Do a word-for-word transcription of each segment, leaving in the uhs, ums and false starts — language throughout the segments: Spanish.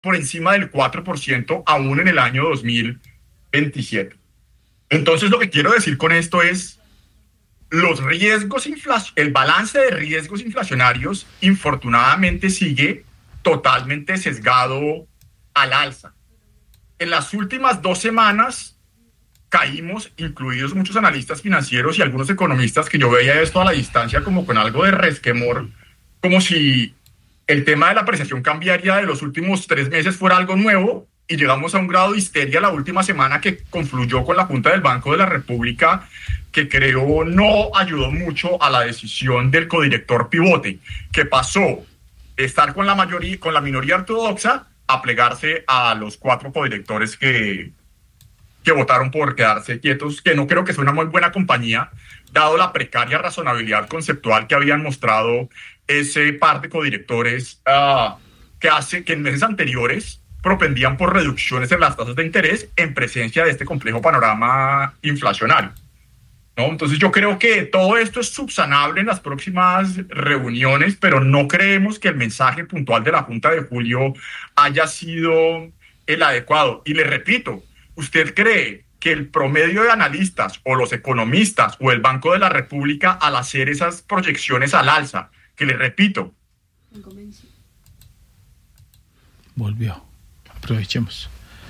por encima del cuatro por ciento aún en el año dos mil veintisiete. Entonces, lo que quiero decir con esto es, los riesgos inflac- el balance de riesgos inflacionarios, infortunadamente, sigue totalmente sesgado al alza. En las últimas dos semanas caímos, incluidos muchos analistas financieros y algunos economistas, que yo veía esto a la distancia como con algo de resquemor, como si el tema de la apreciación cambiaria de los últimos tres meses fuera algo nuevo, y llegamos a un grado de histeria la última semana que confluyó con la Junta del Banco de la República, que creo no ayudó mucho a la decisión del codirector pivote, que pasó de estar con la mayoría, con la minoría ortodoxa, a plegarse a los cuatro codirectores que, que votaron por quedarse quietos, que no creo que sea una muy buena compañía, dado la precaria razonabilidad conceptual que habían mostrado ese par de codirectores, uh, que hace que en meses anteriores propendían por reducciones en las tasas de interés en presencia de este complejo panorama inflacionario, ¿no? Entonces yo creo que todo esto es subsanable en las próximas reuniones, pero no creemos que el mensaje puntual de la Junta de julio haya sido el adecuado. Y le repito, ¿usted cree que el promedio de analistas o los economistas o el Banco de la República, al hacer esas proyecciones al alza, que le repito, volvió? Aprovechemos.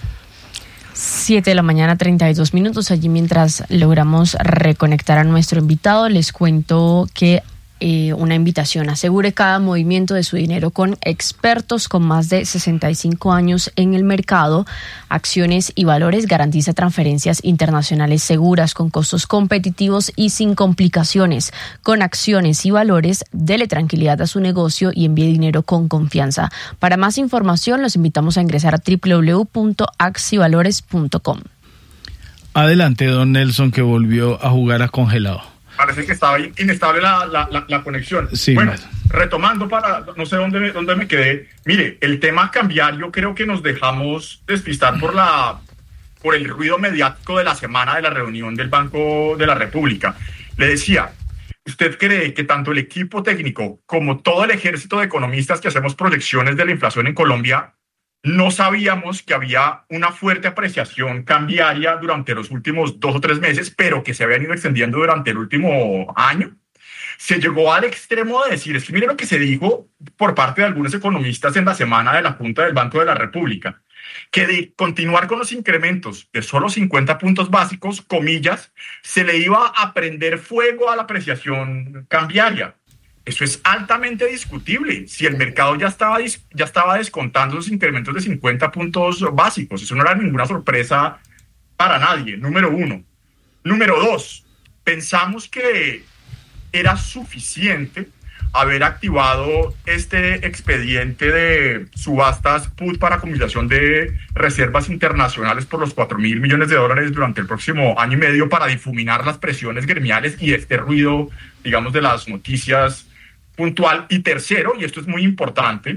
siete de la mañana, treinta y dos minutos. Allí, mientras logramos reconectar a nuestro invitado, les cuento que eh, una invitación: asegure cada movimiento de su dinero con expertos con más de sesenta y cinco años en el mercado. Acciones y Valores garantiza transferencias internacionales seguras, con costos competitivos y sin complicaciones. Con Acciones y Valores, dele tranquilidad a su negocio y envíe dinero con confianza. Para más información, los invitamos a ingresar a doble u doble u doble u punto axivalores punto com. Adelante, don Nelson, que volvió a jugar a congelado. Parece que estaba inestable la, la, la, la conexión. Sí, bueno, más. retomando para, no sé dónde me, dónde me quedé. Mire, el tema cambiario, creo que nos dejamos despistar por la, por el ruido mediático de la semana de la reunión del Banco de la República. Le decía, ¿usted cree que tanto el equipo técnico como todo el ejército de economistas que hacemos proyecciones de la inflación en Colombia no sabíamos que había una fuerte apreciación cambiaria durante los últimos dos o tres meses, pero que se habían ido extendiendo durante el último año? Se llegó al extremo de decir, es que mire lo que se dijo por parte de algunos economistas en la semana de la Junta del Banco de la República, que de continuar con los incrementos de solo cincuenta puntos básicos, comillas, se le iba a prender fuego a la apreciación cambiaria. Eso es altamente discutible. Si el mercado ya estaba, ya estaba descontando esos incrementos de cincuenta puntos básicos, eso no era ninguna sorpresa para nadie, número uno. Número dos, pensamos que era suficiente haber activado este expediente de subastas put para acumulación de reservas internacionales por los cuatro mil millones de dólares durante el próximo año y medio, para difuminar las presiones gremiales y este ruido, digamos, de las noticias puntual. Y tercero, y esto es muy importante,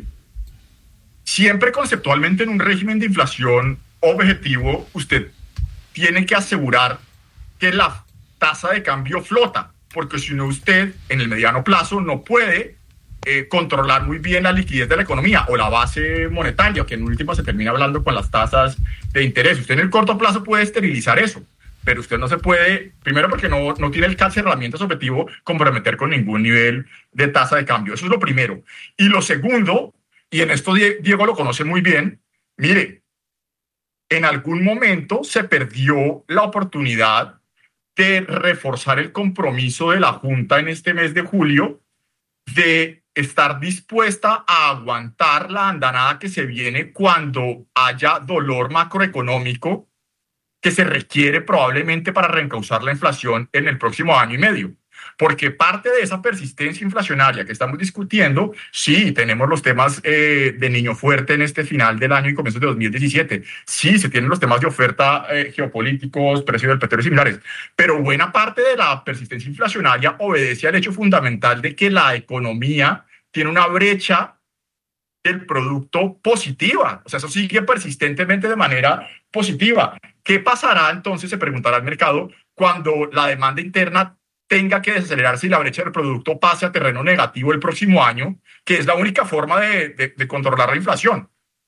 siempre conceptualmente en un régimen de inflación objetivo, usted tiene que asegurar que la tasa de cambio flota, porque si no, usted en el mediano plazo no puede eh, controlar muy bien la liquidez de la economía o la base monetaria, que en última se termina hablando con las tasas de interés. Usted en el corto plazo puede esterilizar eso, pero usted no se puede, primero porque no, no tiene el calce de herramientas objetivo, comprometer con ningún nivel de tasa de cambio. Eso es lo primero. Y lo segundo, y en esto Diego lo conoce muy bien, mire, en algún momento se perdió la oportunidad de reforzar el compromiso de la Junta en este mes de julio de estar dispuesta a aguantar la andanada que se viene cuando haya dolor macroeconómico que se requiere probablemente para reencauzar la inflación en el próximo año y medio. Porque parte de esa persistencia inflacionaria que estamos discutiendo, sí, tenemos los temas eh, de niño fuerte en este final del año y comienzos de dos mil diecisiete. Sí, se tienen los temas de oferta eh, geopolíticos, precio del petróleo y similares. Pero buena parte de la persistencia inflacionaria obedece al hecho fundamental de que la economía tiene una brecha del producto positiva. O sea, eso sigue persistentemente de manera positiva. ¿Qué pasará entonces, se preguntará el mercado, cuando la demanda interna tenga que desacelerarse y la brecha del producto pase a terreno negativo el próximo año, que es la única forma de, de, de controlar la inflación?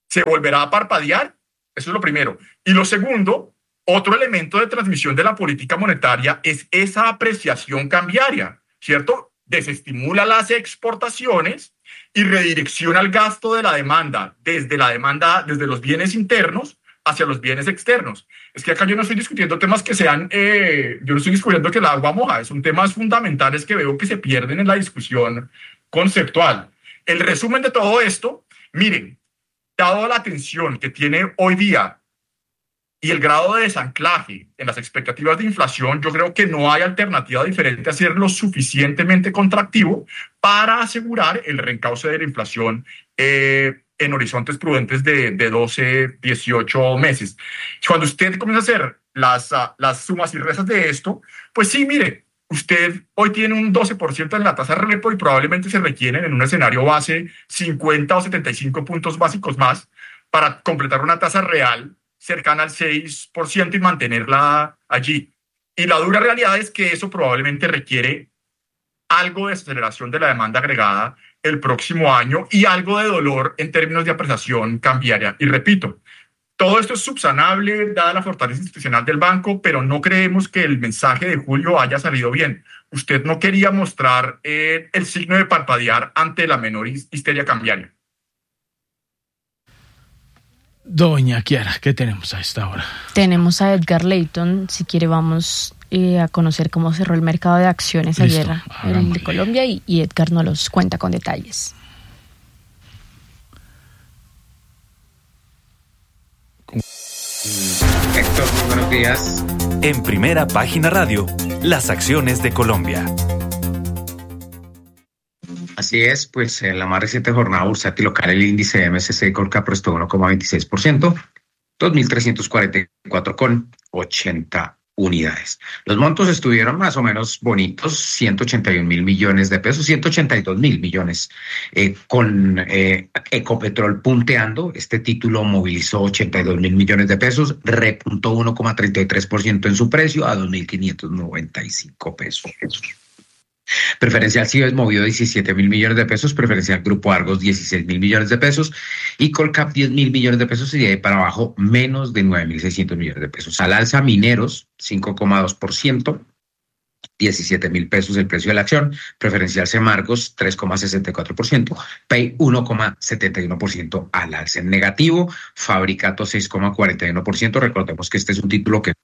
¿Se volverá a parpadear? Eso es lo primero. Y lo segundo, otro elemento de transmisión de la política monetaria es esa apreciación cambiaria, ¿cierto? Desestimula las exportaciones y redirecciona el gasto de la demanda desde la demanda, desde los bienes internos hacia los bienes externos. Es que acá yo no estoy discutiendo temas que sean, eh, yo no estoy discutiendo que el agua moja, son temas fundamentales que veo que se pierden en la discusión conceptual. El resumen de todo esto, miren, dado la tensión que tiene hoy día y el grado de desanclaje en las expectativas de inflación, yo creo que no hay alternativa diferente a ser lo suficientemente contractivo para asegurar el reencauce de la inflación eh, en horizontes prudentes de, de doce, dieciocho meses. Cuando usted comienza a hacer las, uh, las sumas y restas de esto, pues sí, mire, usted hoy tiene un doce por ciento en la tasa repo y probablemente se requieren en un escenario base cincuenta o setenta y cinco puntos básicos más para completar una tasa real cercana al seis por ciento y mantenerla allí. Y la dura realidad es que eso probablemente requiere algo de aceleración de la demanda agregada el próximo año y algo de dolor en términos de apreciación cambiaria. Y repito, todo esto es subsanable dada la fortaleza institucional del banco, pero no creemos que el mensaje de julio haya salido bien. Usted no quería mostrar eh, el signo de parpadear ante la menor histeria cambiaria. Doña Kiara, ¿qué tenemos a esta hora? Tenemos a Edgar Leighton. Si quiere vamos eh, a conocer cómo cerró el mercado de acciones Listo, ayer en de Colombia y, y Edgar nos los cuenta con detalles. Héctor, muy buenos días. En Primera Página Radio, las acciones de Colombia. Así es, pues en la más reciente jornada bursátil local el índice M S C I Colcap restó uno coma veintiséis por ciento, dos mil trescientos cuarenta y cuatro con ochenta unidades. Los montos estuvieron más o menos bonitos, ciento ochenta y un mil millones de pesos, ciento ochenta y dos mil millones, eh, con eh, Ecopetrol punteando. Este título movilizó ochenta y dos mil millones de pesos, repuntó uno coma treinta y tres por ciento en su precio a dos mil quinientos noventa y cinco pesos. Preferencial Cibes movió diecisiete mil millones de pesos, Preferencial Grupo Argos dieciséis mil millones de pesos y Colcap diez mil millones de pesos y de ahí para abajo menos de nueve mil seiscientos millones de pesos. Al alza Mineros cinco coma dos por ciento, diecisiete mil pesos el precio de la acción, Preferencial Semargos tres coma sesenta y cuatro por ciento, P E I uno coma setenta y uno por ciento al alza. En negativo, Fabricato seis coma cuarenta y uno por ciento, recordemos que este es un título que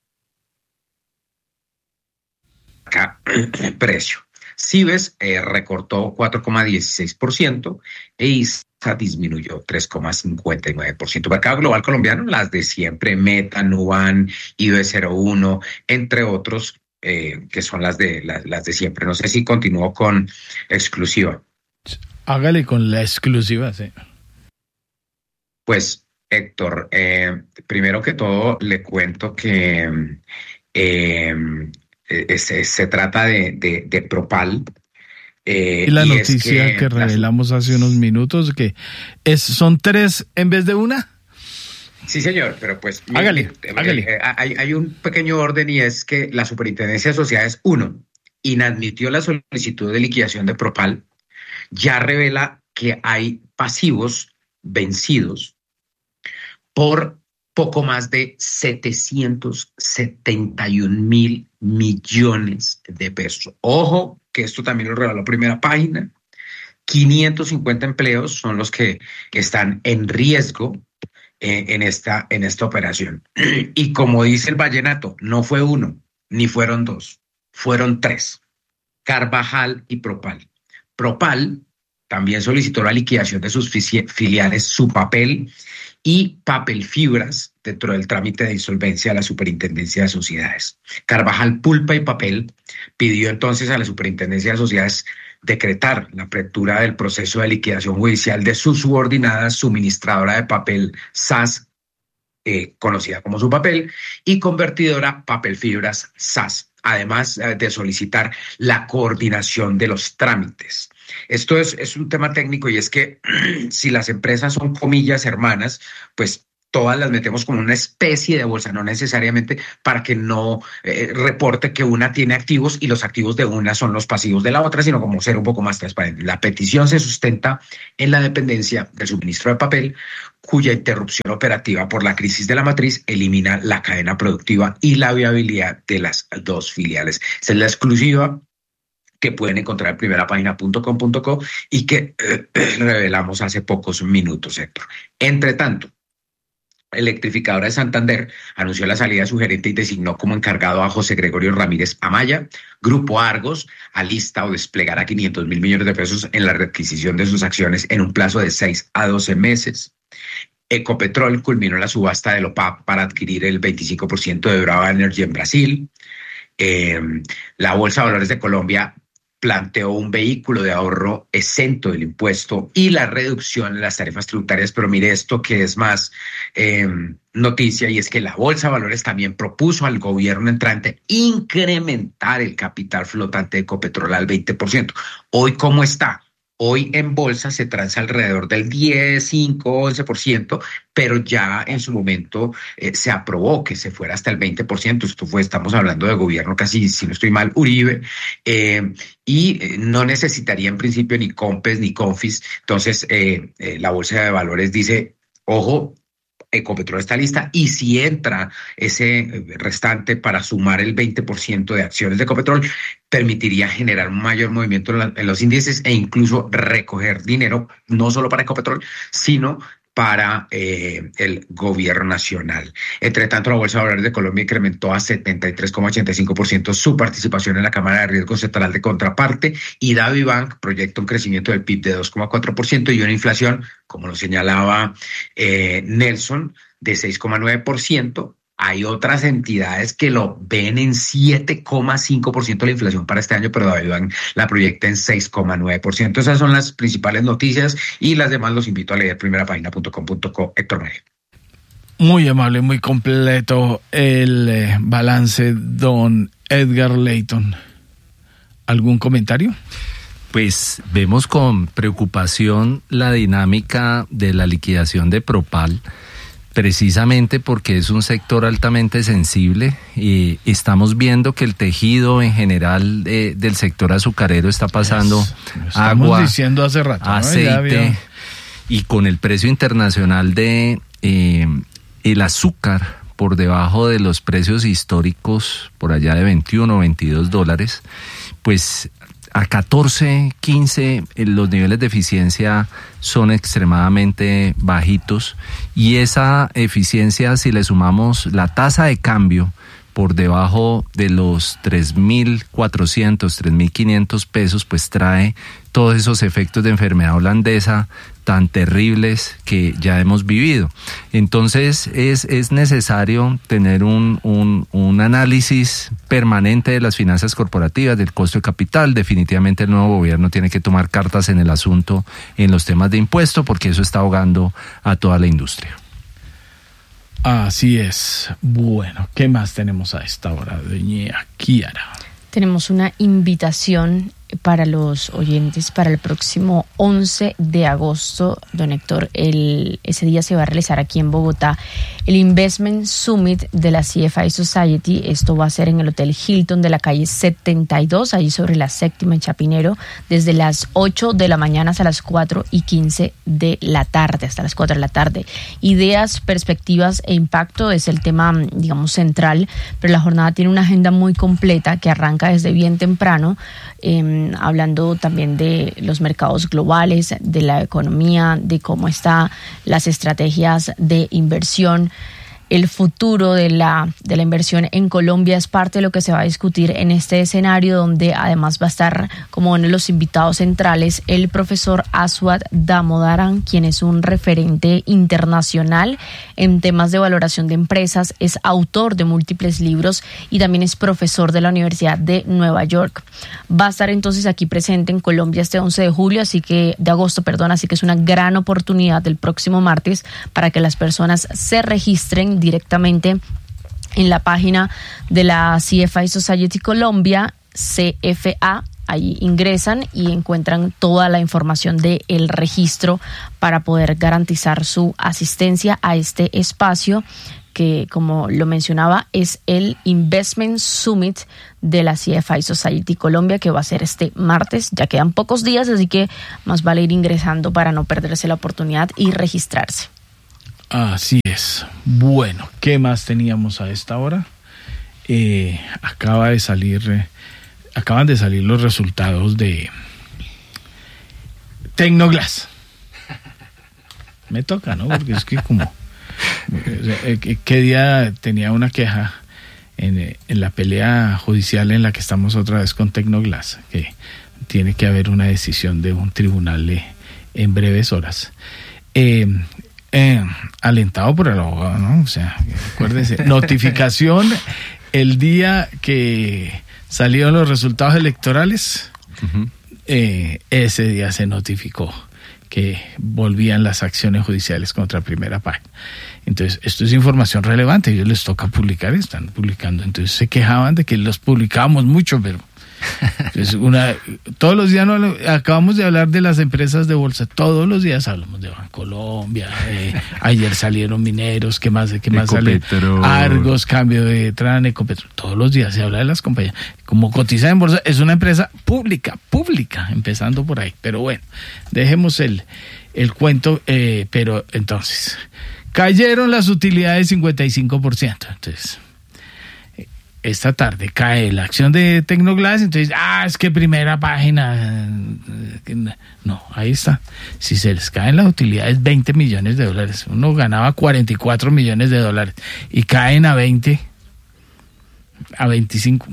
acá precio. Cibes eh, recortó cuatro coma dieciséis por ciento e I S A disminuyó tres coma cincuenta y nueve por ciento. Mercado global colombiano, las de siempre, Meta, Nuban, I B cero uno, entre otros, eh, que son las de, las, las de siempre. No sé si continúo con exclusiva. Hágale con la exclusiva, sí. Pues, Héctor, eh, primero que todo le cuento que... Eh, Se, se trata de, de, de Propal. Eh, y la y noticia es que, que revelamos las... hace unos minutos, que es, son tres en vez de una. Sí, señor, pero pues... Hágale, eh, hágale. Eh, hay, hay un pequeño orden y es que la Superintendencia de Sociedades, uno, inadmitió la solicitud de liquidación de Propal, ya revela que hay pasivos vencidos por poco más de setecientos setenta y un mil millones de pesos. Ojo, que esto también lo reveló Primera Página. quinientos cincuenta empleos son los que están en riesgo eh, en, esta, en esta operación. Y como dice el vallenato, no fue uno, ni fueron dos, fueron tres. Carvajal y Propal. Propal también solicitó la liquidación de sus filiales Supapel y Papel Fibras dentro del trámite de insolvencia de la Superintendencia de Sociedades. Carvajal Pulpa y Papel pidió entonces a la Superintendencia de Sociedades decretar la apertura del proceso de liquidación judicial de su subordinada suministradora de papel S A S, eh, conocida como Supapel, y convertidora Papel Fibras S A S, además eh, de solicitar la coordinación de los trámites. Esto es, es un tema técnico y es que si las empresas son comillas hermanas, pues todas las metemos como una especie de bolsa, no necesariamente para que no eh, reporte que una tiene activos y los activos de una son los pasivos de la otra, sino como ser un poco más transparente. La petición se sustenta en la dependencia del suministro de papel, cuya interrupción operativa por la crisis de la matriz elimina la cadena productiva y la viabilidad de las dos filiales. Esa es la exclusiva que pueden encontrar en primera página punto com punto co y que eh, revelamos hace pocos minutos, Héctor. Entre tanto, Electrificadora de Santander anunció la salida de su gerente y designó como encargado a José Gregorio Ramírez Amaya. Grupo Argos alista o desplegará quinientos mil millones de pesos en la readquisición de sus acciones en un plazo de seis a doce meses. Ecopetrol culminó la subasta del O P A P para adquirir el veinticinco por ciento de Brava Energy en Brasil. Eh, la Bolsa de Valores de Colombia planteó un vehículo de ahorro exento del impuesto y la reducción de las tarifas tributarias, pero mire esto que es más eh, noticia, y es que la Bolsa de Valores también propuso al gobierno entrante incrementar el capital flotante de Ecopetrol al veinte por ciento. Hoy, ¿cómo está? Hoy en bolsa se transa alrededor del diez, cinco, once por ciento, pero ya en su momento eh, se aprobó que se fuera hasta el veinte por ciento. Esto fue, estamos hablando de gobierno casi, si no estoy mal, Uribe, eh, y eh, no necesitaría en principio ni COMPES ni CONFIS. Entonces, eh, eh, la Bolsa de Valores dice, ojo, Ecopetrol está lista, y si entra ese restante para sumar el veinte por ciento de acciones de Ecopetrol, permitiría generar un mayor movimiento en, la, en los índices e incluso recoger dinero, no solo para Ecopetrol, sino para eh, el gobierno nacional. Entre tanto, la Bolsa de Valores de Colombia incrementó a setenta y tres coma ochenta y cinco por ciento su participación en la Cámara de Riesgo Central de Contraparte, y DaviBank proyecta un crecimiento del P I B de dos coma cuatro por ciento y una inflación, como lo señalaba eh, Nelson, de seis coma nueve por ciento. Hay otras entidades que lo ven en siete coma cinco por ciento la inflación para este año, pero DaviBank la proyecta en seis coma nueve por ciento. Esas son las principales noticias, y las demás los invito a leer primera página punto com punto co. Héctor Mario. Muy amable, muy completo el eh, balance, don Edgar Leyton. ¿Algún comentario? Pues vemos con preocupación la dinámica de la liquidación de Propal, precisamente porque es un sector altamente sensible, y estamos viendo que el tejido en general eh, del sector azucarero está pasando es, agua, diciendo hace rato, aceite, ¿no? Y con el precio internacional de eh, el azúcar por debajo de los precios históricos, por allá de veintiuno o veintidós dólares, pues a catorce, quince, los niveles de eficiencia son extremadamente bajitos, y esa eficiencia, si le sumamos la tasa de cambio por debajo de los tres mil cuatrocientos, tres mil quinientos pesos, pues trae todos esos efectos de enfermedad holandesa tan terribles que ya hemos vivido. Entonces es, es necesario tener un, un, un análisis permanente de las finanzas corporativas, del costo de capital. Definitivamente el nuevo gobierno tiene que tomar cartas en el asunto en los temas de impuesto, porque eso está ahogando a toda la industria. Así es. Bueno, ¿qué más tenemos a esta hora, doña Kiara? Tenemos una invitación para los oyentes para el próximo once de agosto, don Héctor. El, ese día se va a realizar aquí en Bogotá el Investment Summit de la C F I Society. Esto va a ser en el Hotel Hilton de la calle setenta y dos, ahí sobre la séptima en Chapinero, desde las ocho de la mañana hasta las cuatro y quince de la tarde, hasta las cuatro de la tarde. Ideas, perspectivas e impacto es el tema, digamos, central, pero la jornada tiene una agenda muy completa que arranca desde bien temprano, eh, hablando también de los mercados globales, de la economía, de cómo están las estrategias de inversión. El futuro de la, de la inversión en Colombia es parte de lo que se va a discutir en este escenario, donde además va a estar como uno de los invitados centrales el profesor Aswad Damodaran, quien es un referente internacional en temas de valoración de empresas, es autor de múltiples libros y también es profesor de la Universidad de Nueva York. Va a estar entonces aquí presente en Colombia este once de julio, así que de agosto, perdón, así que es una gran oportunidad el próximo martes para que las personas se registren directamente en la página de la C F I Society Colombia, C F A, ahí ingresan y encuentran toda la información del registro para poder garantizar su asistencia a este espacio que, como lo mencionaba, es el Investment Summit de la C F I Society Colombia, que va a ser este martes. Ya quedan pocos días, así que más vale ir ingresando para no perderse la oportunidad y registrarse. Así es. Bueno, ¿qué más teníamos a esta hora? Eh, acaba de salir, eh, acaban de salir los resultados de Tecnoglass. Me toca, ¿no? Porque es que como ¿qué día tenía una queja en, en la pelea judicial en la que estamos otra vez con Tecnoglass, que tiene que haber una decisión de un tribunal de, en breves horas? Eh, eh, alentado por el abogado, ¿no? O sea, acuérdense, notificación el día que salieron los resultados electorales, uh-huh. eh, ese día se notificó que volvían las acciones judiciales contra Primera Página. Entonces, esto es información relevante, a ellos les toca publicar, están publicando. Entonces, se quejaban de que los publicábamos mucho, pero entonces una, todos los días no, acabamos de hablar de las empresas de bolsa, todos los días hablamos de Bancolombia, eh, ayer salieron Mineros, ¿qué más, qué más sale? Argos, cambio de Tran, Ecopetrol, todos los días se habla de las compañías. Como cotiza en bolsa, es una empresa pública, pública, empezando por ahí. Pero bueno, dejemos el, el cuento, eh, pero entonces, cayeron las utilidades cincuenta y cinco por ciento, entonces... Esta tarde cae la acción de Tecnoglass, entonces, ah, es que Primera Página. No, ahí está. Si se les caen las utilidades, veinte millones de dólares. Uno ganaba cuarenta y cuatro millones de dólares y caen a veinte, a veinticinco,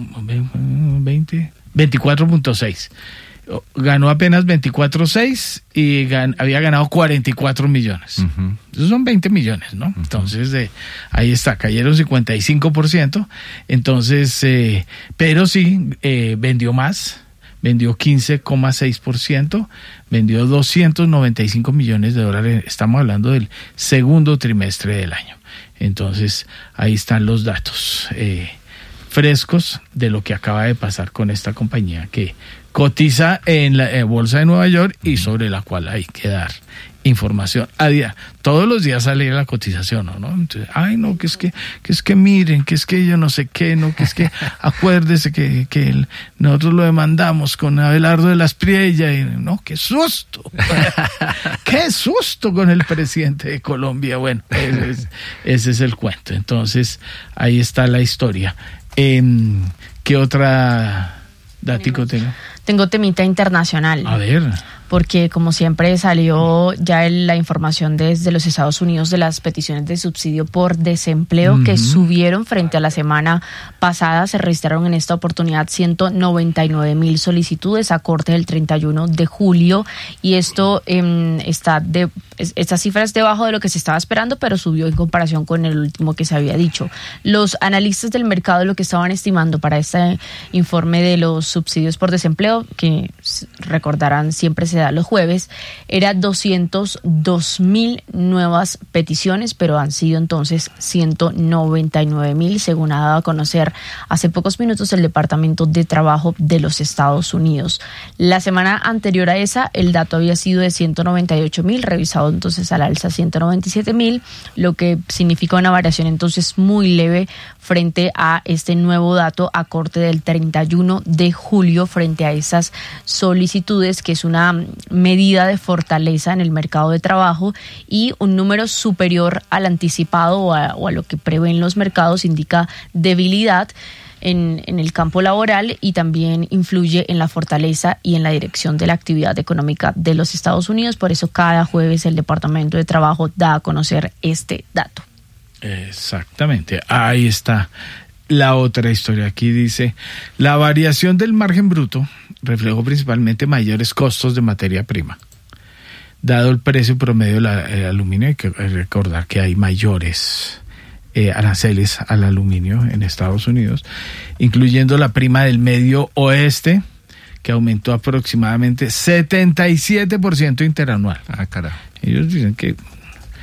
veinte, veinticuatro punto seis. Ganó apenas veinticuatro punto seis y gan, había ganado cuarenta y cuatro millones. Uh-huh. Esos son veinte millones, ¿no? Uh-huh. Entonces, eh, ahí está, cayeron cincuenta y cinco por ciento. Entonces, eh, pero sí, eh, vendió más, vendió quince coma seis por ciento, vendió doscientos noventa y cinco millones de dólares. Estamos hablando del segundo trimestre del año. Entonces, ahí están los datos eh, frescos de lo que acaba de pasar con esta compañía que cotiza en la eh, Bolsa de Nueva York y sobre la cual hay que dar información a día. Todos los días sale la cotización, ¿no? Entonces, ay, no, que es que, que es que miren, que es que yo no sé qué, no, que es que acuérdese que, que el, nosotros lo demandamos con Abelardo de las Priella y no, qué susto, qué susto con el presidente de Colombia. Bueno, ese es, ese es el cuento. Entonces, ahí está la historia. Eh, ¿Qué otra dático tengo? Tengo temita internacional. A ver. Porque como siempre salió ya la información desde los Estados Unidos de las peticiones de subsidio por desempleo uh-huh. que subieron frente a la semana pasada. Se registraron en esta oportunidad ciento noventa y nueve mil solicitudes a corte del treinta y uno de julio y esto eh, está de esta cifra es debajo de lo que se estaba esperando, pero subió en comparación con el último que se había dicho. Los analistas del mercado lo que estaban estimando para este informe de los subsidios por desempleo, que recordarán siempre se da los jueves, era doscientos dos mil nuevas peticiones, pero han sido entonces ciento noventa y nueve mil, según ha dado a conocer hace pocos minutos el Departamento de Trabajo de los Estados Unidos. La semana anterior a esa, el dato había sido de ciento noventa y ocho mil, revisado entonces al alza ciento noventa y siete mil, lo que significa una variación entonces muy leve frente a este nuevo dato a corte del treinta y uno de julio frente a esas solicitudes, que es una medida de fortaleza en el mercado de trabajo y un número superior al anticipado o a, o a lo que prevén los mercados indica debilidad En, en el campo laboral y también influye en la fortaleza y en la dirección de la actividad económica de los Estados Unidos. Por eso cada jueves el Departamento de Trabajo da a conocer este dato. Exactamente, ahí está la otra historia. Aquí dice, la variación del margen bruto reflejó principalmente mayores costos de materia prima. Dado el precio promedio del aluminio, hay que recordar que hay mayores Eh, aranceles al aluminio en Estados Unidos, incluyendo la prima del Medio Oeste, que aumentó aproximadamente setenta y siete por ciento interanual. Ah, carajo. Ellos dicen que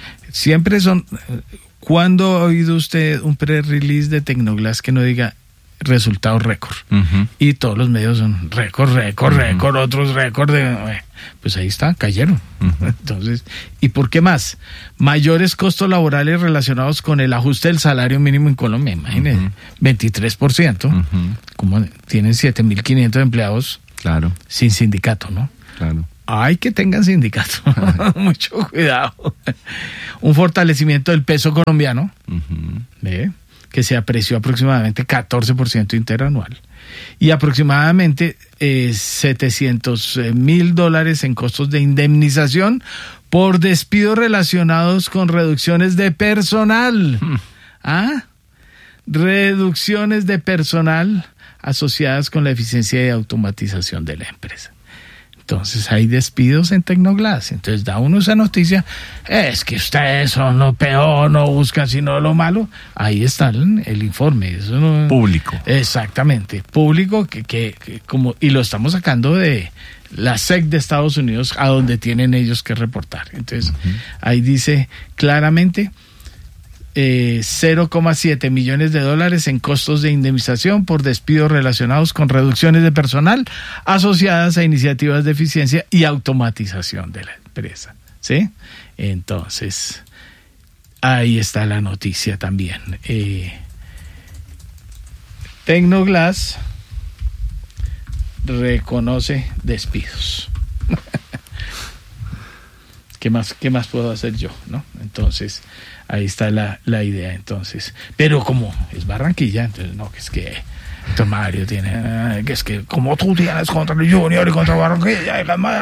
siempre son... ¿Cuándo ha oído usted un pre-release de Tecnoglass que no diga resultados récord. Uh-huh. Y todos los medios son récord, récord, uh-huh. récord, otros récord. De, pues ahí está, cayeron. Uh-huh. Entonces, ¿y por qué más? Mayores costos laborales relacionados con el ajuste del salario mínimo en Colombia, imagínense, uh-huh. veintitrés por ciento, uh-huh. como tienen siete mil quinientos empleados, claro, sin sindicato, ¿no? Claro. Ay, que tengan sindicato, mucho cuidado. Un fortalecimiento del peso colombiano, uh-huh. ¿ve? Que se apreció aproximadamente catorce por ciento interanual y aproximadamente eh, setecientos mil dólares en costos de indemnización por despidos relacionados con reducciones de personal. Mm. ¿Ah? Reducciones de personal asociadas con la eficiencia y automatización de la empresa. Entonces hay despidos en Tecnoglass. Entonces da uno esa noticia, es que ustedes son lo peor, no buscan sino lo malo. Ahí está el, el informe. Eso no, público. Exactamente, público, que, que, que como y lo estamos sacando de la S E C de Estados Unidos, a donde tienen ellos que reportar. Entonces uh-huh. ahí dice claramente eh, cero coma siete millones de dólares en costos de indemnización por despidos relacionados con reducciones de personal asociadas a iniciativas de eficiencia y automatización de la empresa. ¿Sí? Entonces, ahí está la noticia también. Eh, Tecnoglass reconoce despidos. ¿Qué más, qué más puedo hacer yo, no? Entonces, ahí está la, la idea, entonces. Pero como es Barranquilla, entonces, no, que es que Don Mario tiene, que es que como tú tienes contra el Junior y contra Barranquilla,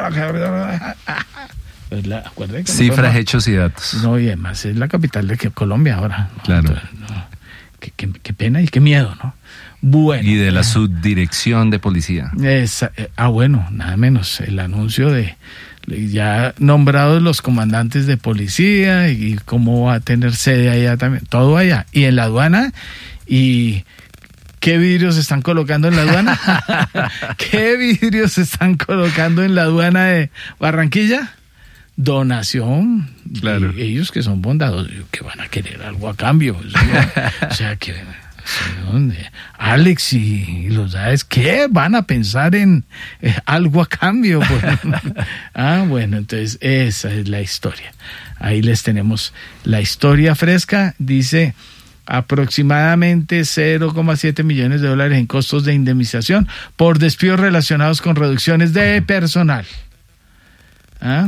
pues la, acuérdate que cifras, no, hechos y datos. No, y además es la capital de Colombia ahora, ¿no? Claro. Entonces, no, qué, qué, qué pena y qué miedo, ¿no? Bueno. Y de la subdirección de policía. Es, ah, bueno, nada menos, el anuncio de ya nombrados los comandantes de policía y cómo va a tener sede allá también, todo allá. Y en la aduana, y ¿qué vidrios están colocando en la aduana? ¿Qué vidrios están colocando en la aduana de Barranquilla? Donación. Claro. Y ellos que son bondadosos, que van a querer algo a cambio. O sea, que ¿dónde? Alex y los Daes, ¿qué? Van a pensar en eh, algo a cambio. Pues. Ah, bueno, entonces esa es la historia. Ahí les tenemos la historia fresca. Dice aproximadamente cero coma siete millones de dólares en costos de indemnización por despidos relacionados con reducciones de personal. ¿Ah?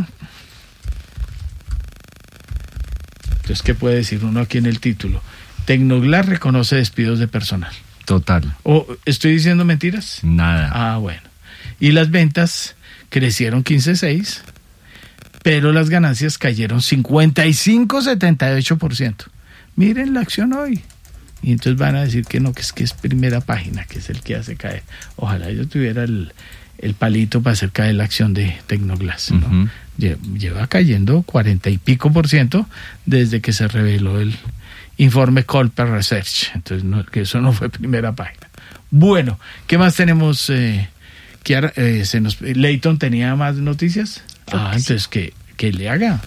Entonces, ¿qué puede decir uno aquí en el título? Tecnoglass reconoce despidos de personal. Total. ¿O estoy diciendo mentiras? Nada. Ah, bueno. Y las ventas crecieron quince coma seis, pero las ganancias cayeron cincuenta y cinco coma setenta y ocho por ciento. Miren la acción hoy. Y entonces van a decir que no, que es que es primera página, que es el que hace caer. Ojalá yo tuviera el, el palito para hacer caer la acción de Tecnoglass, ¿no? Uh-huh. Lleva cayendo cuarenta y pico por ciento desde que se reveló el informe Colper Research. Entonces, no, que eso no fue primera página. Bueno, ¿qué más tenemos? Eh, Kiara, eh, se nos, Leighton tenía más noticias. Creo ah, entonces sí. que, que le haga.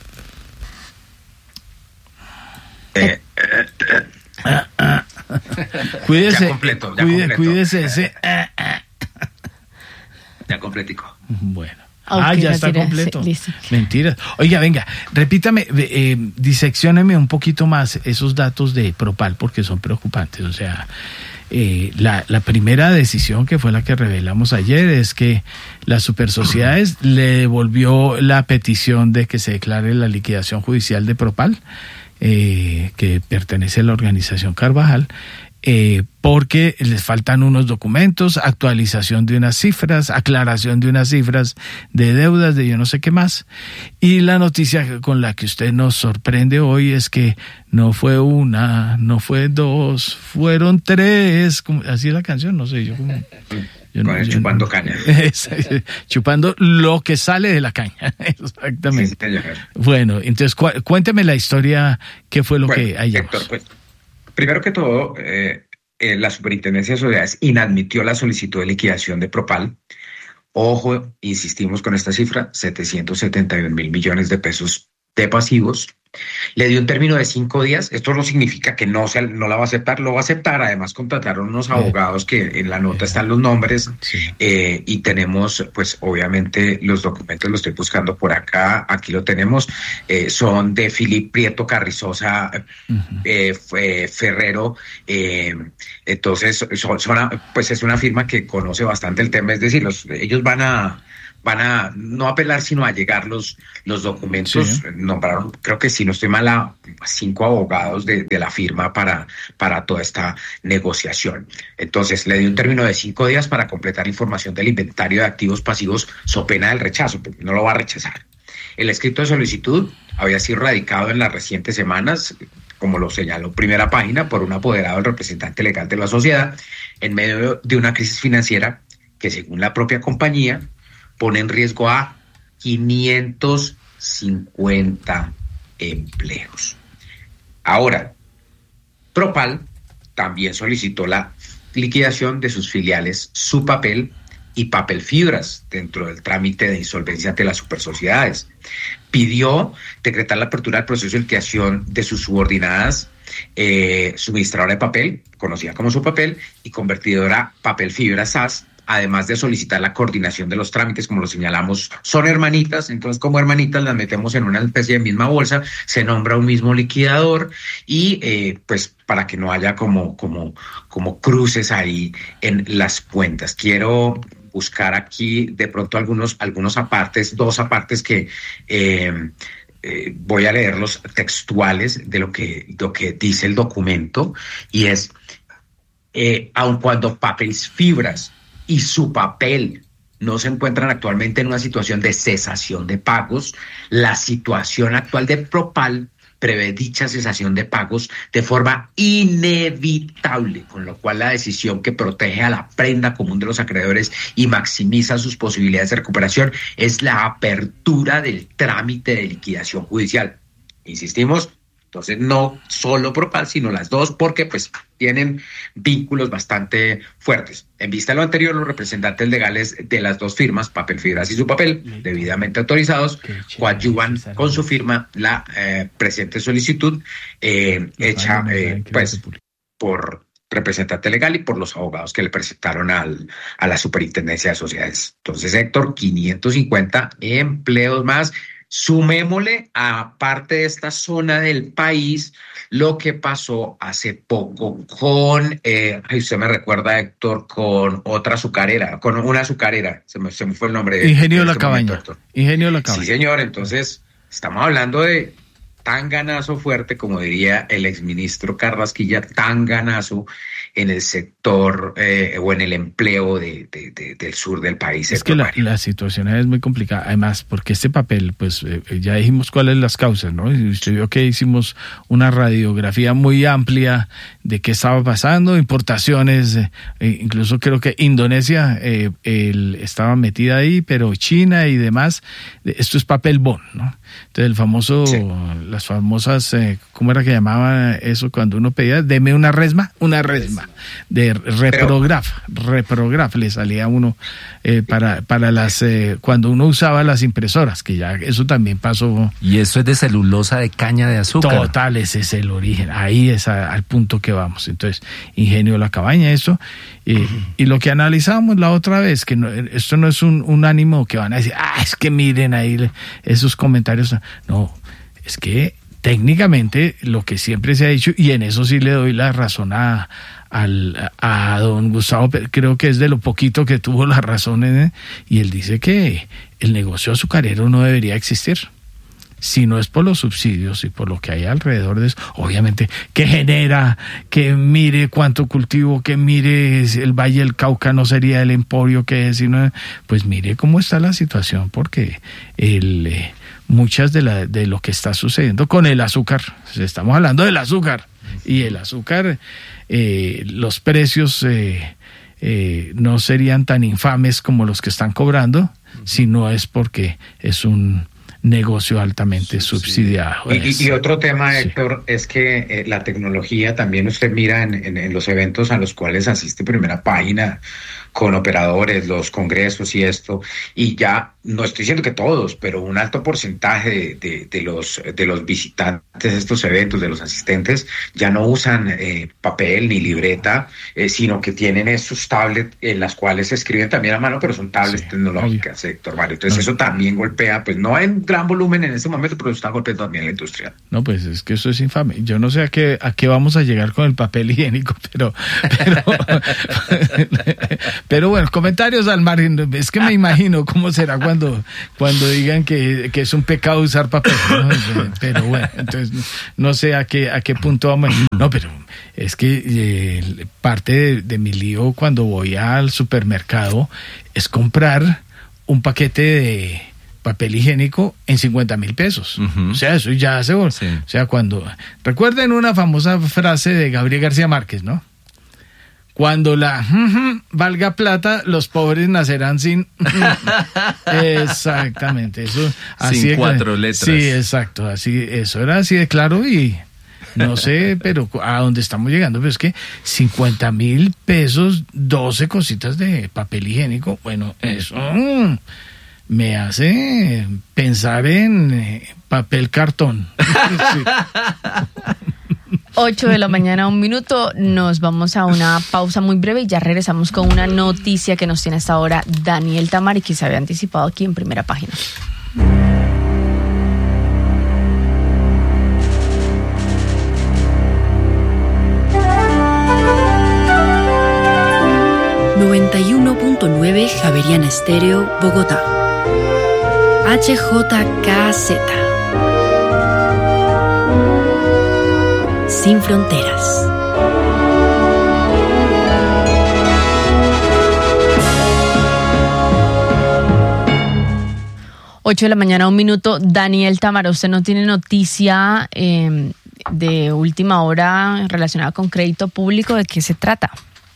Eh, eh, ah, ah. Cuídese. Ya completo, ya cuide, completo. Cuídese ese. Ah, ah. Ya completico. Bueno. Okay, ah, ya está tira, completo. Sí, listo. Mentiras. Oiga, venga, repítame, eh, diseccióneme un poquito más esos datos de Propal porque son preocupantes. O sea, eh, la, la primera decisión que fue la que revelamos ayer es que las supersociedades le devolvió la petición de que se declare la liquidación judicial de Propal, eh, que pertenece a la organización Carvajal. Eh, porque les faltan unos documentos, actualización de unas cifras, aclaración de unas cifras de deudas, de yo no sé qué más. Y la noticia con la que usted nos sorprende hoy es que no fue una, no fue dos, fueron tres. Como, así es la canción, no sé, yo como... Yo no, yo chupando no, caña. Es, chupando lo que sale de la caña, exactamente. Sí, bueno, entonces cu- cuénteme la historia, qué fue lo bueno, que hay. Héctor, pues, primero que todo, eh, eh, la Superintendencia de Sociedades inadmitió la solicitud de liquidación de Propal. Ojo, insistimos con esta cifra, setecientos setenta y un mil millones de pesos de pasivos. Le dio un término de cinco días. Esto no significa que no, se, no la va a aceptar, lo va a aceptar. Además, contrataron unos abogados que en la nota están los nombres, sí. eh, y tenemos, pues, obviamente, los documentos, los estoy buscando por acá. Aquí lo tenemos. Eh, son de Filip Prieto Carrizosa, uh-huh. eh, Ferrero. Eh, entonces, son, son, pues, es una firma que conoce bastante el tema. Es decir, los, ellos van a. van a no apelar sino a llegar los, los documentos. Sí. Nombraron, creo que si no estoy mal, a cinco abogados de, de la firma para, para toda esta negociación. Entonces le dio un término de cinco días para completar información del inventario de activos pasivos so pena del rechazo, porque no lo va a rechazar. El escrito de solicitud había sido radicado en las recientes semanas, como lo señaló Primera Página, por un apoderado del representante legal de la sociedad, en medio de una crisis financiera que, según la propia compañía, pone en riesgo a quinientos cincuenta empleos. Ahora, Propal también solicitó la liquidación de sus filiales Supapel y Papel Fibras dentro del trámite de insolvencia ante las supersociedades. Pidió decretar la apertura del proceso de liquidación de sus subordinadas, eh, suministradora de papel, conocida como Supapel, y convertidora Papel Fibras S A S, además de solicitar la coordinación de los trámites, como lo señalamos, son hermanitas. Entonces, como hermanitas las metemos en una especie de misma bolsa, se nombra un mismo liquidador y eh, pues para que no haya como, como, como cruces ahí en las cuentas. Quiero buscar aquí de pronto algunos, algunos apartes, dos apartes que eh, eh, voy a leer los textuales de lo que, lo que dice el documento, y es, eh, aun cuando Papel Fibras y Supapel no se encuentran actualmente en una situación de cesación de pagos, la situación actual de Propal prevé dicha cesación de pagos de forma inevitable, con lo cual la decisión que protege a la prenda común de los acreedores y maximiza sus posibilidades de recuperación es la apertura del trámite de liquidación judicial. Insistimos, entonces no solo Propal, sino las dos, porque pues tienen vínculos bastante fuertes. En vista de lo anterior, los representantes legales de las dos firmas, Papel Fibras y Supapel, debidamente autorizados, coadyuvan con su firma la eh, presente solicitud eh, hecha eh, pues por representante legal y por los abogados que le presentaron al, a la Superintendencia de Sociedades. Entonces, Héctor, quinientos cincuenta empleos más. Sumémosle a parte de esta zona del país lo que pasó hace poco con, eh, usted me recuerda, Héctor, con otra azucarera, con una azucarera, se me, se me fue el nombre. De, Ingenio de La este Cabaña. Momento, Ingenio La Cabaña. Sí, señor, entonces estamos hablando de tan ganazo fuerte, como diría el exministro Carrasquilla, tan ganazo en el sector eh, o en el empleo de, de, de, del sur del país. Es que la, la situación es muy complicada, además, porque este papel, pues eh, ya dijimos cuáles las causas, ¿no? Y usted vio que hicimos una radiografía muy amplia de qué estaba pasando, importaciones, eh, incluso creo que Indonesia eh, el, estaba metida ahí, pero China y demás. Esto es papel bond, ¿no? Entonces el famoso, sí. las famosas, eh, ¿cómo era que llamaba eso cuando uno pedía? Deme una resma, una resma de reprograf, Pero, reprograf le salía a uno eh, para, para las, eh, cuando uno usaba las impresoras, que ya eso también pasó. Y eso es de celulosa de caña de azúcar. Total, ese es el origen, ahí es a, al punto que vamos. Entonces, Ingenio La Cabaña, eso. Y, uh-huh. y lo que analizábamos la otra vez, que no, esto no es un, un ánimo que van a decir, ah, es que miren ahí esos comentarios. No, es que técnicamente lo que siempre se ha dicho, y en eso sí le doy la razón a, al, a don Gustavo, creo que es de lo poquito que tuvo la razón, ¿eh? Y él dice que el negocio azucarero no debería existir. Si no es por los subsidios y por lo que hay alrededor de eso, obviamente, que genera, que mire cuánto cultivo, que mire el Valle del Cauca no sería el emporio que es, sino, pues mire cómo está la situación, porque el, eh, muchas de, la, de lo que está sucediendo con el azúcar, estamos hablando del azúcar, y el azúcar, eh, los precios eh, eh, no serían tan infames como los que están cobrando, si no es porque es un negocio altamente sí, subsidiado. Sí. Y, y otro tema, Héctor, sí. es que eh, la tecnología también usted mira en, en, en los eventos a los cuales asiste Primera Página, con operadores, los congresos y esto, y ya, no estoy diciendo que todos, pero un alto porcentaje de, de, de, los, de los visitantes de estos eventos, de los asistentes, ya no usan eh, papel ni libreta, eh, sino que tienen esos tablets en las cuales se escriben también a mano, pero son tablets sí, tecnológicas, Héctor Mario. Entonces no. eso también golpea, pues no en gran volumen en este momento, pero está golpeando también la industria. No, pues es que eso es infame. Yo no sé a qué, a qué vamos a llegar con el papel higiénico, pero pero, pero bueno, comentarios al margen. Es que me imagino cómo será cuando, cuando digan que, que es un pecado usar papel, ¿no? Pero bueno, entonces no sé a qué, a qué punto vamos. No, pero es que eh, parte de, de mi lío cuando voy al supermercado es comprar un paquete de papel higiénico en cincuenta mil pesos. Uh-huh. O sea, eso ya se... Sí. O sea, cuando... Recuerden una famosa frase de Gabriel García Márquez, ¿no? Cuando la uh-huh, valga plata, los pobres nacerán sin... Exactamente. Eso, así sin de, cuatro letras. Sí, exacto. Así, eso era así de claro y... No sé, pero a dónde estamos llegando, pero es que cincuenta mil pesos, doce cositas de papel higiénico, bueno, eso mm, me hace pensar en eh, papel cartón. Sí. ocho de la mañana, un minuto, nos vamos a una pausa muy breve y ya regresamos con una noticia que nos tiene hasta ahora Daniel Tamari, que se había anticipado aquí en Primera Página. noventa y uno punto nueve Javeriana Estéreo, Bogotá. H J K Z. Sin fronteras. ocho de la mañana, un minuto. Daniel Tamara, usted no tiene noticia eh, de última hora relacionada con crédito público. ¿De qué se trata?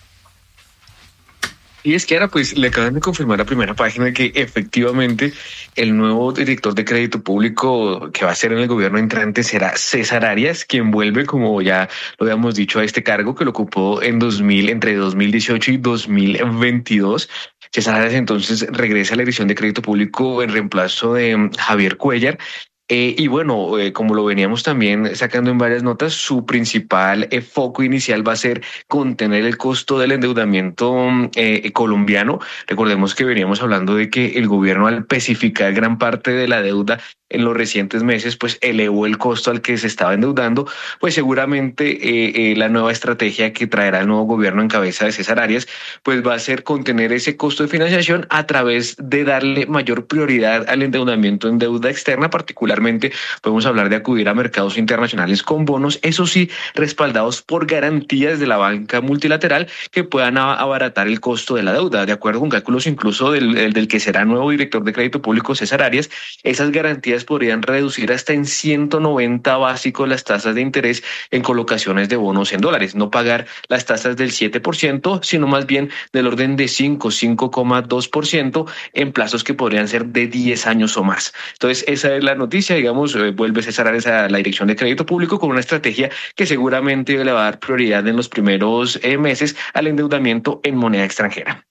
Y es que ahora pues le acaban de confirmar a Primera Página que efectivamente el nuevo director de crédito público que va a ser en el gobierno entrante será César Arias, quien vuelve, como ya lo habíamos dicho, a este cargo que lo ocupó en dos mil, entre dos mil dieciocho y dos mil veintidós. César Arias entonces regresa a la dirección de crédito público en reemplazo de Javier Cuellar. Eh, y bueno, eh, como lo veníamos también sacando en varias notas, su principal eh, foco inicial va a ser contener el costo del endeudamiento eh, colombiano. Recordemos que veníamos hablando de que el gobierno, al especificar gran parte de la deuda en los recientes meses, pues elevó el costo al que se estaba endeudando. Pues seguramente eh, eh, la nueva estrategia que traerá el nuevo gobierno en cabeza de César Arias, pues va a ser contener ese costo de financiación a través de darle mayor prioridad al endeudamiento en deuda externa. Particularmente podemos hablar de acudir a mercados internacionales con bonos, eso sí, respaldados por garantías de la banca multilateral que puedan abaratar el costo de la deuda. De acuerdo con cálculos incluso del, del que será nuevo director de crédito público, César Arias, esas garantías podrían reducir hasta en ciento noventa básicos las tasas de interés en colocaciones de bonos en dólares, no pagar las tasas del siete por ciento, sino más bien del orden de cinco, cinco coma dos por ciento en plazos que podrían ser de diez años o más. Entonces, esa es la noticia, digamos, eh, vuelve César Arias a la dirección de crédito público con una estrategia que seguramente le va a dar prioridad en los primeros eh, meses al endeudamiento en moneda extranjera.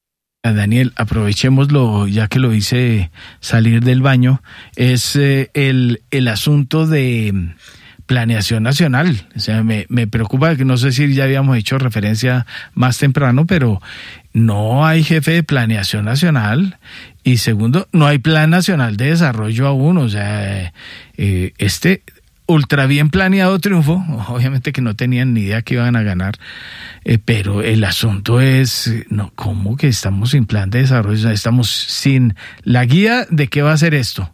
Daniel, aprovechémoslo, ya que lo hice salir del baño, es eh, el, el asunto de planeación nacional. O sea, me, me preocupa, que no sé si ya habíamos hecho referencia más temprano, pero no hay jefe de planeación nacional y segundo, no hay plan nacional de desarrollo aún. O sea, eh, este ultra bien planeado triunfo, obviamente que no tenían ni idea que iban a ganar, eh, pero el asunto es, no, ¿cómo que estamos sin plan de desarrollo? O sea, estamos sin la guía de qué va a ser esto.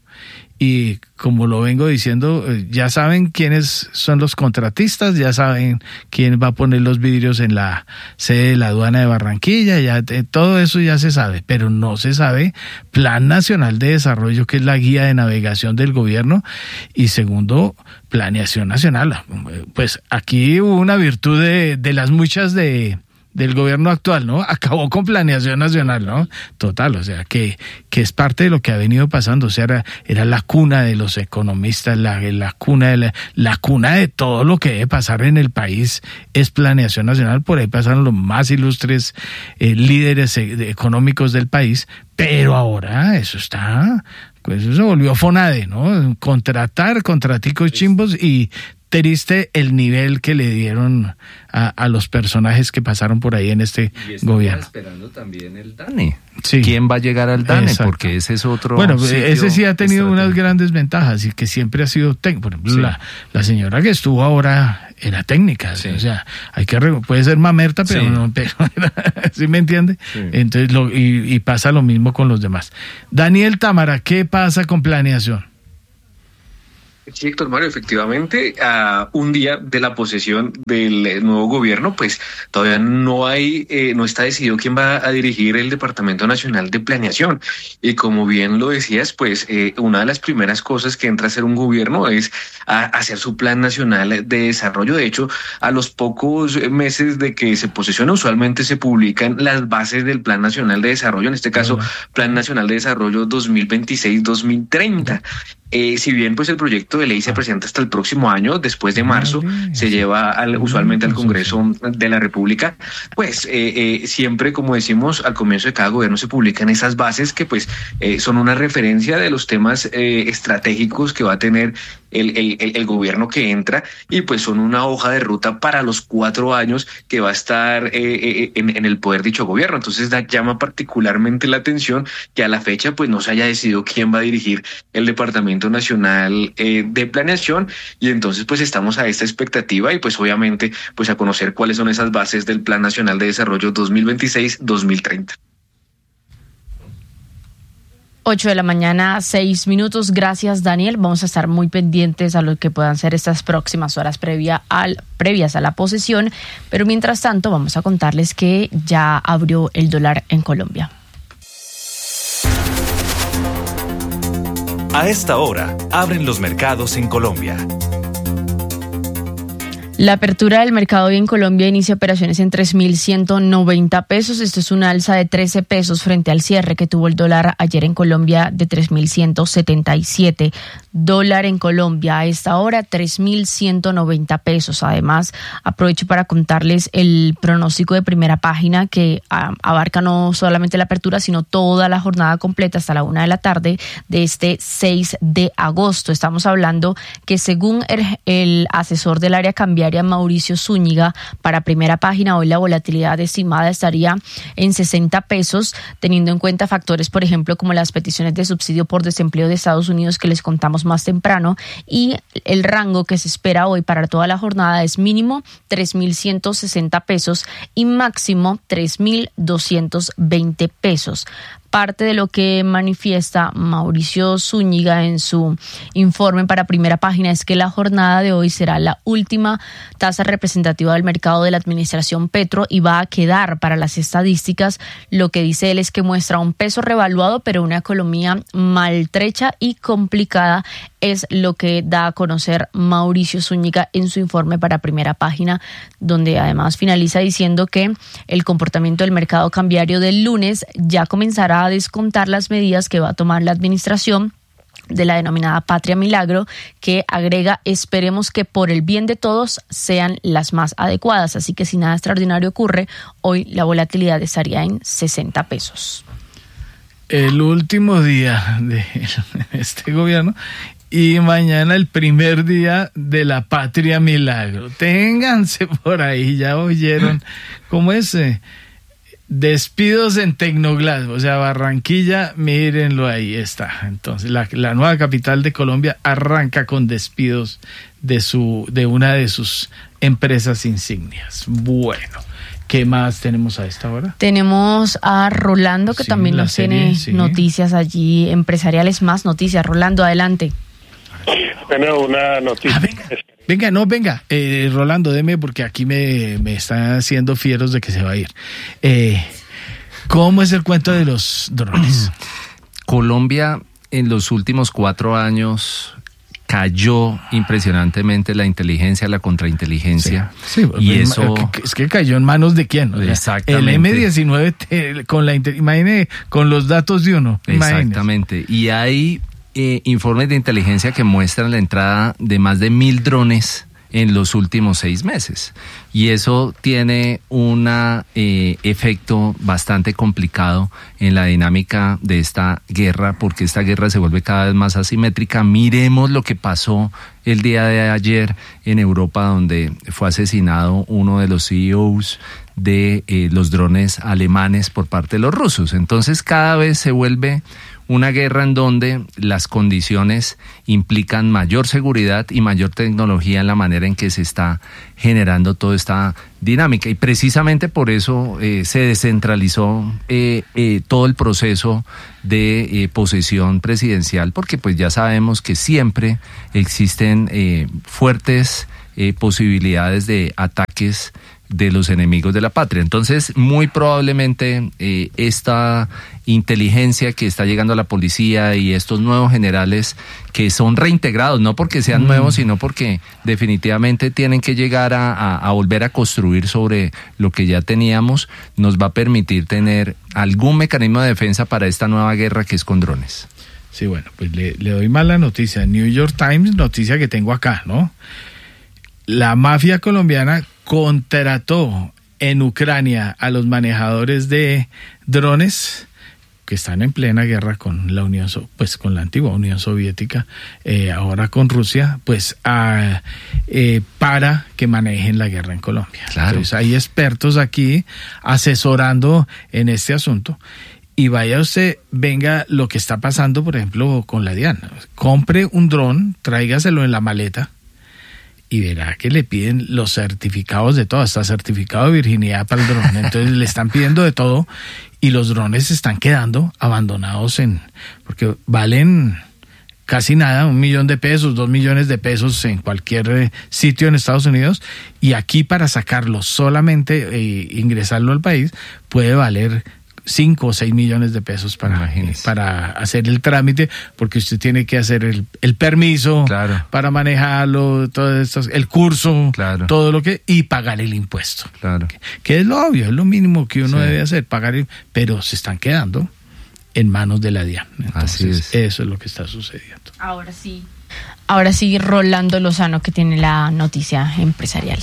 Y como lo vengo diciendo, ya saben quiénes son los contratistas, ya saben quién va a poner los vidrios en la sede de la aduana de Barranquilla, ya todo eso ya se sabe, pero no se sabe Plan Nacional de Desarrollo, que es la guía de navegación del gobierno, y segundo, planeación nacional. Pues aquí hubo una virtud de, de las muchas de del gobierno actual, ¿no? Acabó con Planeación Nacional, ¿no? Total, o sea, que, que es parte de lo que ha venido pasando, o sea, era, era la cuna de los economistas, la, la cuna de la, la cuna de todo lo que debe pasar en el país es Planeación Nacional, por ahí pasaron los más ilustres eh, líderes eh, económicos del país, pero ahora eso está, pues eso se volvió FONADE, ¿no? Contratar, contraticos chimbos y triste el nivel que le dieron a, a los personajes que pasaron por ahí en este y gobierno. Esperando también el DANE. Sí. ¿Quién va a llegar al DANE? Exacto. Porque ese es otro. Bueno, ese sí ha tenido unas estratégico. grandes ventajas y que siempre ha sido técnico. Por ejemplo, Sí. la, la señora que estuvo ahora era técnica, Sí. o sea, hay que puede ser mamerta, pero Sí. no, pero ¿sí me entiende? Sí. Entonces lo, y, y pasa lo mismo con los demás. Daniel Támara, ¿qué pasa con Planeación? Sí, Héctor Mario, efectivamente, a un día de la posesión del nuevo gobierno, pues todavía no hay, eh, no está decidido quién va a dirigir el Departamento Nacional de Planeación. Y como bien lo decías, pues eh, una de las primeras cosas que entra a hacer un gobierno es a hacer su Plan Nacional de Desarrollo. De hecho, a los pocos meses de que se posesiona, usualmente se publican las bases del Plan Nacional de Desarrollo, en este caso, Plan Nacional de Desarrollo dos mil veintiséis dos mil treinta. Eh, si bien pues el proyecto de ley se presenta hasta el próximo año, después de marzo se lleva al, usualmente al Congreso de la República, pues eh, eh, siempre, como decimos, al comienzo de cada gobierno se publican esas bases que pues eh, son una referencia de los temas eh, estratégicos que va a tener el, el, el gobierno que entra, y pues son una hoja de ruta para los cuatro años que va a estar eh, eh, en, en el poder dicho gobierno. Entonces da, llama particularmente la atención que a la fecha pues no se haya decidido quién va a dirigir el Departamento Nacional eh, de Planeación, y entonces pues estamos a esta expectativa y pues obviamente pues a conocer cuáles son esas bases del Plan Nacional de Desarrollo dos mil veintiséis dos mil treinta. ocho de la mañana, seis minutos. Gracias, Daniel. Vamos a estar muy pendientes a lo que puedan ser estas próximas horas previa al, previas a la posesión, pero mientras tanto vamos a contarles que ya abrió el dólar en Colombia. A esta hora, abren los mercados en Colombia. La apertura del mercado hoy en Colombia inicia operaciones en tres mil ciento noventa pesos. Esto es una alza de trece pesos frente al cierre que tuvo el dólar ayer en Colombia de tres mil ciento setenta y siete. Dólar en Colombia a esta hora tres mil ciento noventa pesos. Además, aprovecho para contarles el pronóstico de Primera Página que uh, abarca no solamente la apertura, sino toda la jornada completa hasta la una de la tarde de este seis de agosto. Estamos hablando que según el, el asesor del área cambiaria, Mauricio Zúñiga, para Primera Página, hoy la volatilidad estimada estaría en sesenta pesos, teniendo en cuenta factores, por ejemplo, como las peticiones de subsidio por desempleo de Estados Unidos que les contamos más temprano, y el rango que se espera hoy para toda la jornada es mínimo tres mil ciento sesenta pesos y máximo tres mil doscientos veinte pesos. Parte de lo que manifiesta Mauricio Zúñiga en su informe para Primera Página es que la jornada de hoy será la última tasa representativa del mercado de la administración Petro y va a quedar para las estadísticas. Lo que dice él es que muestra un peso revaluado, pero una economía maltrecha y complicada, es lo que da a conocer Mauricio Zúñiga en su informe para Primera Página, donde además finaliza diciendo que el comportamiento del mercado cambiario del lunes ya comenzará a descontar las medidas que va a tomar la administración de la denominada Patria Milagro, que agrega: esperemos que por el bien de todos sean las más adecuadas. Así que si nada extraordinario ocurre, hoy la volatilidad estaría en sesenta pesos. El último día de este gobierno y mañana el primer día de la Patria Milagro. Ténganse por ahí, ya oyeron cómo es. Eh, Despidos en Tecnoglass, o sea, Barranquilla, mírenlo, ahí está. Entonces, la, la nueva capital de Colombia arranca con despidos de su de una de sus empresas insignias. Bueno, ¿qué más tenemos a esta hora? Tenemos a Rolando, que Sí, también la nos serie, tiene sí. noticias allí empresariales, más noticias. Rolando, adelante. Bueno, una noticia. Ah, venga, venga, no, venga, eh, Rolando, deme, porque aquí me, me están haciendo fieros de que se va a ir. Eh, ¿Cómo es el cuento de los drones? Colombia en los últimos cuatro años cayó impresionantemente la inteligencia, la contrainteligencia. Sí, sí, y eso es que cayó en manos de quién. O sea, exactamente. El eme diecinueve te, con la imagine con los datos de uno. Exactamente. Imagínese. Y hay eh, informes de inteligencia que muestran la entrada de más de mil drones en los últimos seis meses. Y eso tiene un eh, efecto bastante complicado en la dinámica de esta guerra, porque esta guerra se vuelve cada vez más asimétrica. Miremos lo que pasó el día de ayer en Europa, donde fue asesinado uno de los C E Os de eh, los drones alemanes por parte de los rusos. Entonces cada vez se vuelve una guerra en donde las condiciones implican mayor seguridad y mayor tecnología en la manera en que se está generando toda esta dinámica. Y precisamente por eso eh, se descentralizó eh, eh, todo el proceso de eh, posesión presidencial, porque pues ya sabemos que siempre existen eh, fuertes eh, posibilidades de ataques de los enemigos de la patria. Entonces, muy probablemente eh, esta inteligencia que está llegando a la policía y estos nuevos generales que son reintegrados, no porque sean mm. nuevos, sino porque definitivamente tienen que llegar a, a, a volver a construir sobre lo que ya teníamos, nos va a permitir tener algún mecanismo de defensa para esta nueva guerra que es con drones. Sí, bueno, pues le, le doy mala noticia. New York Times, noticia que tengo acá, ¿no? La mafia colombiana contrató en Ucrania a los manejadores de drones que están en plena guerra con la Unión, pues con la antigua Unión Soviética, eh, ahora con Rusia, pues a, eh, para que manejen la guerra en Colombia. Claro. Entonces hay expertos aquí asesorando en este asunto. Y vaya usted, venga lo que está pasando, por ejemplo, con la DIAN. Compre un dron, tráigaselo en la maleta, y verá que le piden los certificados de todo, hasta certificado de virginidad para el dron. Entonces le están pidiendo de todo y los drones se están quedando abandonados en, porque valen casi nada, un millón de pesos, dos millones de pesos en cualquier sitio en Estados Unidos, y aquí para sacarlo solamente e ingresarlo al país puede valer cinco o seis millones de pesos para, para hacer el trámite, porque usted tiene que hacer el, el permiso, claro, para manejarlo, todo esto, el curso, claro, todo lo que, y pagar el impuesto. Claro. Que, que es lo obvio, es lo mínimo que uno sí. debe hacer, pagar, el, pero se están quedando en manos de la DIAN. Entonces, así es. Eso es lo que está sucediendo. Ahora sí. Ahora sí, Rolando Lozano, que tiene la noticia empresarial.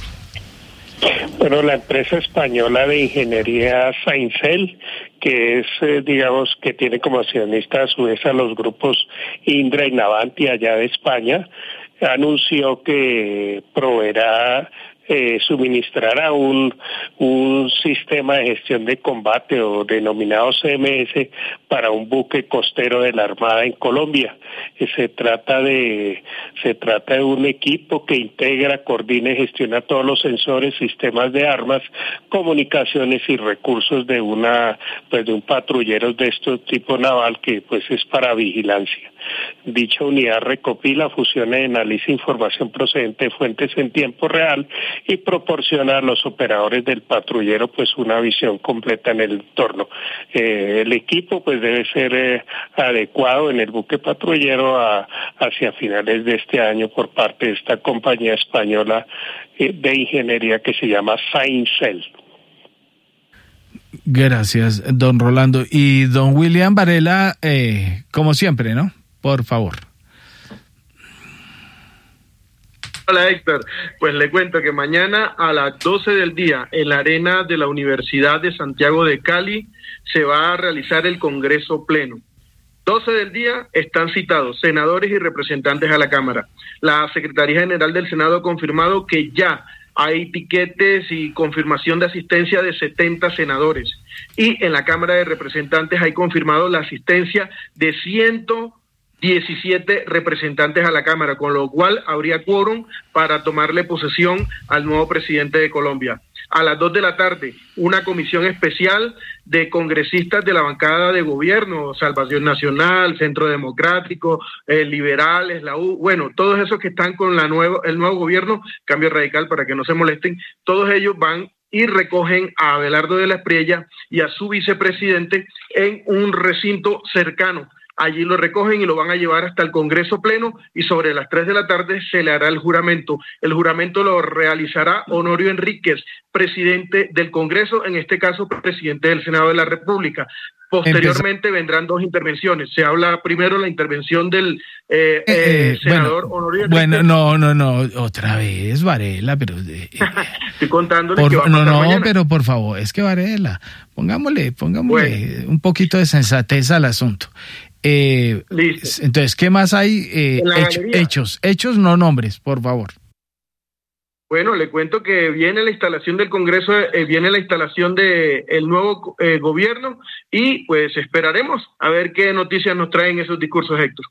Bueno, la empresa española de ingeniería Saincel, que es, eh, digamos, que tiene como accionista a su vez a los grupos Indra y Navantia allá de España, anunció que proveerá, eh, suministrará un, un sistema de gestión de combate o denominado C M S para un buque costero de la Armada en Colombia. Se trata de se trata de un equipo que integra, coordina y gestiona todos los sensores, sistemas de armas, comunicaciones y recursos de una pues de un patrullero de este tipo naval que pues es para vigilancia. Dicha unidad recopila, fusiona y analiza información procedente de fuentes en tiempo real y proporciona a los operadores del patrullero pues una visión completa en el entorno. Eh, el equipo pues debe ser eh, adecuado en el buque patrullero a, hacia finales de este año por parte de esta compañía española eh, de ingeniería que se llama Saincel. Gracias, don Rolando. Y don William Varela, eh, como siempre, ¿no? Por favor. Hola Héctor, pues le cuento que mañana a las doce del día en la arena de la Universidad de Santiago de Cali se va a realizar el Congreso Pleno. doce del día están citados senadores y representantes a la Cámara. La Secretaría General del Senado ha confirmado que ya hay piquetes y confirmación de asistencia de setenta senadores. Y en la Cámara de Representantes hay confirmado la asistencia de ciento diecisiete representantes a la Cámara, con lo cual habría quórum para tomarle posesión al nuevo presidente de Colombia. A las dos de la tarde, una comisión especial de congresistas de la bancada de gobierno, Salvación Nacional, Centro Democrático, eh, Liberales, la U, bueno, todos esos que están con la nuevo, el nuevo gobierno, Cambio Radical, para que no se molesten, todos ellos van y recogen a Abelardo de la Espriella y a su vicepresidente en un recinto cercano allí lo recogen y lo van a llevar hasta el Congreso Pleno y sobre las tres de la tarde se le hará el juramento. El juramento lo realizará Honorio Enríquez, presidente del Congreso, en este caso presidente del Senado de la República. Posteriormente Empezó. vendrán dos intervenciones. Se habla primero la intervención del eh, eh, eh, senador bueno, Honorio Enríquez. Bueno, no, no, no, otra vez Varela, pero... Eh, Estoy contándole por, que va a No, no, mañana. pero por favor, es que Varela, pongámosle, pongámosle bueno. un poquito de sensatez al asunto. Eh, Listo. Entonces, ¿qué más hay? Eh, hecho, hechos, hechos, no nombres, por favor. Bueno, le cuento que viene la instalación del Congreso, eh, viene la instalación de el nuevo eh, gobierno y pues esperaremos a ver qué noticias nos traen esos discursos, Héctor.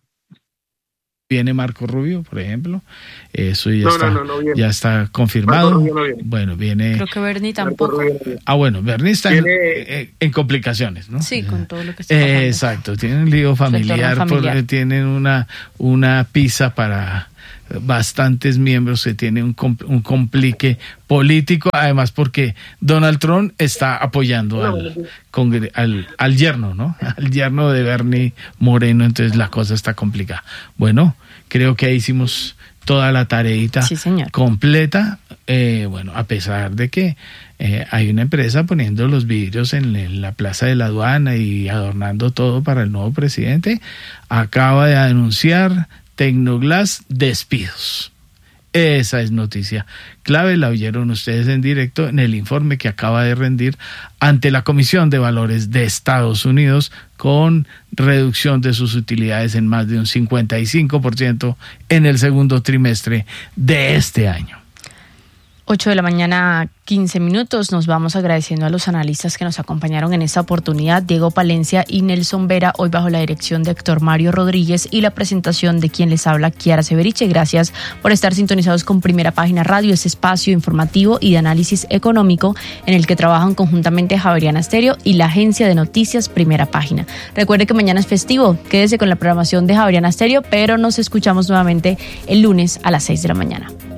Viene Marco Rubio, por ejemplo, eso ya, no, está, no, no, no ya está confirmado. No viene. Bueno, viene... Creo que Bernie tampoco. Ah, bueno, Bernie está viene... en, en complicaciones, ¿no? Sí, con todo lo que está pasando. Eh, exacto, tienen un lío familiar, familiar. Por, tienen una, una pizza para bastantes miembros que tiene un, un complique político, además porque Donald Trump está apoyando al, al, al yerno, ¿no? Al yerno de Bernie Moreno, entonces la cosa está complicada. Bueno, creo que ahí hicimos toda la tareita sí, completa, eh, bueno, a pesar de que eh, hay una empresa poniendo los vidrios en, en la plaza de la aduana y adornando todo para el nuevo presidente, acaba de anunciar Tecnoglass despidos. Esa es noticia clave, la oyeron ustedes en directo en el informe que acaba de rendir ante la Comisión de Valores de Estados Unidos, con reducción de sus utilidades en más de un cincuenta y cinco por ciento en el segundo trimestre de este año. ocho de la mañana, quince minutos. Nos vamos agradeciendo a los analistas que nos acompañaron en esta oportunidad, Diego Palencia y Nelson Vera, hoy bajo la dirección de Héctor Mario Rodríguez y la presentación de quien les habla, Kiara Severiche. Gracias por estar sintonizados con Primera Página Radio, este espacio informativo y de análisis económico en el que trabajan conjuntamente Javeriana Estéreo y la agencia de noticias Primera Página. Recuerde que mañana es festivo, quédese con la programación de Javeriana Estéreo, pero nos escuchamos nuevamente el lunes a las seis de la mañana.